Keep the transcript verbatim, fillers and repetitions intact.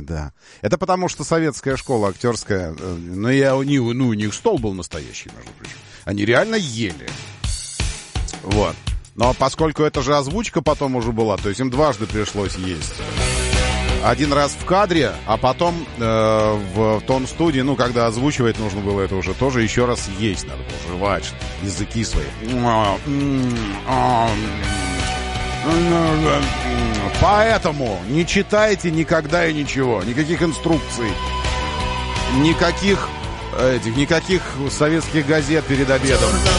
да. Это потому, что советская школа актерская, ну, я, не, ну, у них стол был настоящий, между прочим. Они реально ели. Вот. Но поскольку это же озвучка потом уже была, то есть им дважды пришлось есть. Один раз в кадре, а потом э, в тон-студии, ну, когда озвучивать нужно было это уже тоже еще раз есть. Надо было жевать языки свои. Поэтому не читайте никогда и ничего. Никаких инструкций. Никаких этих, никаких советских газет перед обедом.